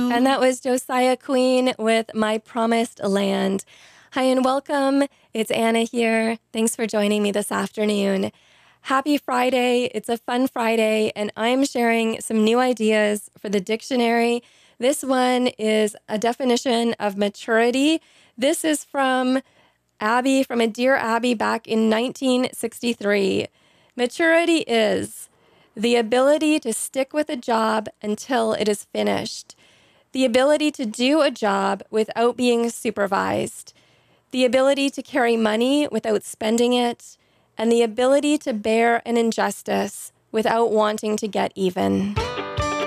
And that was Josiah Queen with My Promised Land. Hi and welcome. It's Anna here. Thanks for joining me this afternoon. Happy Friday. It's a fun Friday, and I'm sharing some new ideas for the dictionary. This one is a definition of maturity. This is from Abby, from a Dear Abby back in 1963. Maturity is the ability to stick with a job until it is finished, the ability to do a job without being supervised, the ability to carry money without spending it, and the ability to bear an injustice without wanting to get even.